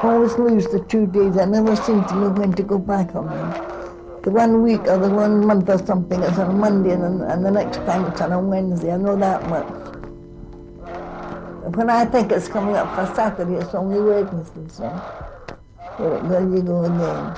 always lose the 2 days. I never seem to know when to go back on them. The 1 week or the 1 month or something is on a Monday, and the next time it's on a Wednesday. I know that much. When I think it's coming up for Saturday, it's only Wednesday, so there you go again.